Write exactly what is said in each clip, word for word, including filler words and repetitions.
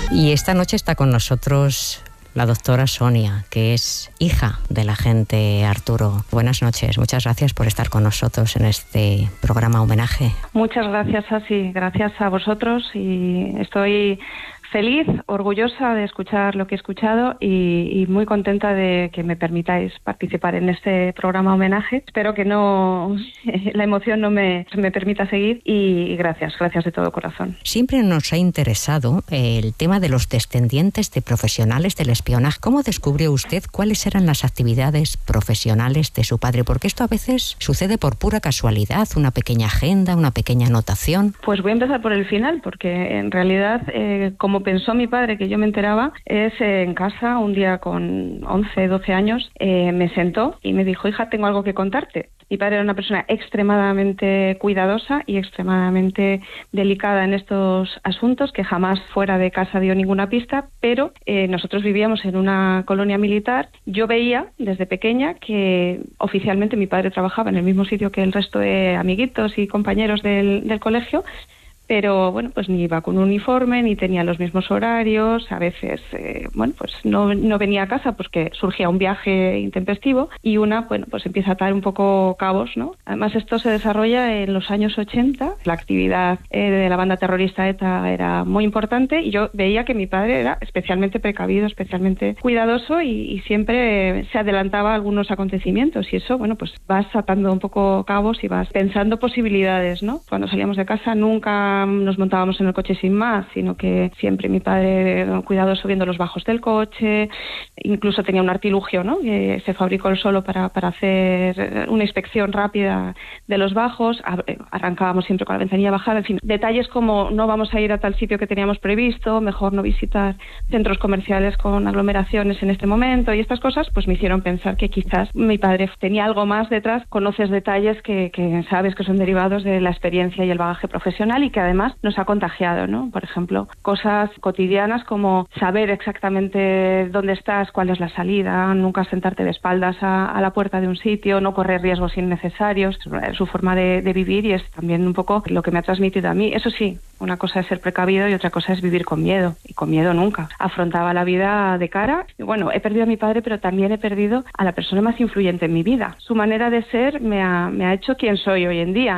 Y esta noche está con nosotros la doctora Sonia, que es hija del agente Arturo. Buenas noches, muchas gracias por estar con nosotros en este programa homenaje. Muchas gracias, Asi, gracias a vosotros, y estoy feliz, orgullosa de escuchar lo que he escuchado y, y muy contenta de que me permitáis participar en este programa homenaje. Espero que no la emoción no me, me permita seguir y gracias, gracias de todo corazón. Siempre nos ha interesado el tema de los descendientes de profesionales del espionaje. ¿Cómo descubrió usted cuáles eran las actividades profesionales de su padre? Porque esto a veces sucede por pura casualidad, una pequeña agenda, una pequeña anotación. Pues voy a empezar por el final, porque en realidad, eh, como pensó mi padre que yo me enteraba, es eh, en casa, un día con once, doce años, eh, me sentó y me dijo: hija, tengo algo que contarte. Mi padre era una persona extremadamente cuidadosa y extremadamente delicada en estos asuntos, que jamás fuera de casa dio ninguna pista, pero eh, nosotros vivíamos en una colonia militar. Yo veía desde pequeña que oficialmente mi padre trabajaba en el mismo sitio que el resto de amiguitos y compañeros del, del colegio, pero bueno, pues ni iba con un uniforme, ni tenía los mismos horarios. A veces, eh, bueno, pues no, no venía a casa porque surgía un viaje intempestivo y una, bueno, pues empieza a atar un poco cabos, ¿no? Además, esto se desarrolla en los años ochenta. La actividad eh, de la banda terrorista ETA era muy importante y yo veía que mi padre era especialmente precavido, especialmente cuidadoso y, y siempre eh, se adelantaba a algunos acontecimientos, y eso, bueno, pues vas atando un poco cabos y vas pensando posibilidades, ¿no? Cuando salíamos de casa nunca nos montábamos en el coche sin más, sino que siempre mi padre cuidadoso viendo los bajos del coche. Incluso tenía un artilugio, ¿no?, que se fabricó él solo para, para hacer una inspección rápida de los bajos. Arrancábamos siempre con la ventanilla bajada. En fin, detalles como: no vamos a ir a tal sitio que teníamos previsto, mejor no visitar centros comerciales con aglomeraciones en este momento, y estas cosas pues me hicieron pensar que quizás mi padre tenía algo más detrás. Conoces detalles que, que sabes que son derivados de la experiencia y el bagaje profesional y que además nos ha contagiado, ¿no? Por ejemplo, cosas cotidianas como saber exactamente dónde estás, cuál es la salida, nunca sentarte de espaldas a, a la puerta de un sitio, no correr riesgos innecesarios. Es su forma de, de vivir y es también un poco lo que me ha transmitido a mí. Eso sí, una cosa es ser precavido y otra cosa es vivir con miedo, y con miedo nunca. Afrontaba la vida de cara. Y bueno, he perdido a mi padre, pero también he perdido a la persona más influyente en mi vida. Su manera de ser me ha, me ha hecho quien soy hoy en día.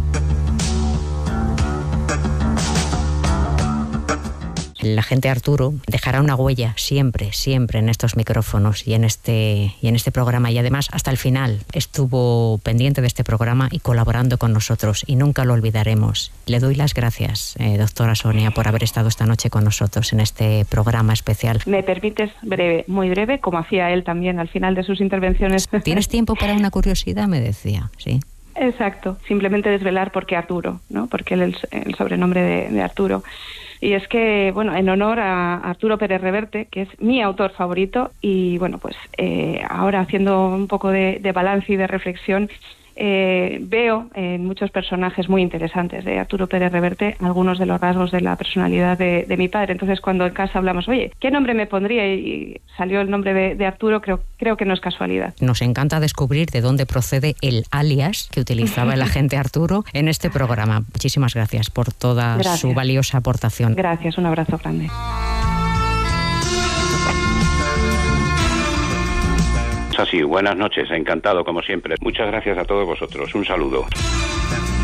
El agente Arturo dejará una huella siempre, siempre en estos micrófonos y en este y en este programa, y además hasta el final estuvo pendiente de este programa y colaborando con nosotros, y nunca lo olvidaremos. Le doy las gracias, eh, doctora Sonia, por haber estado esta noche con nosotros en este programa especial. ¿Me permites breve, muy breve, como hacía él también al final de sus intervenciones? ¿Tienes tiempo para una curiosidad?, me decía, sí. Exacto, simplemente desvelar por qué Arturo, ¿no? Porque él es el, el sobrenombre de, de Arturo. Y es que, bueno, en honor a Arturo Pérez Reverte, que es mi autor favorito, y bueno, pues eh, ahora haciendo un poco de, de balance y de reflexión, eh, veo en muchos personajes muy interesantes de Arturo Pérez Reverte algunos de los rasgos de la personalidad de, de mi padre. Entonces, cuando en casa hablamos, oye, ¿qué nombre me pondría?, y salió el nombre de, de Arturo, creo, creo que no es casualidad. Nos encanta descubrir de dónde procede el alias que utilizaba el agente Arturo en este programa. Muchísimas gracias por toda gracias. su valiosa aportación. Gracias, un abrazo grande. Así, buenas noches, encantado como siempre. Muchas gracias a todos vosotros. Un saludo.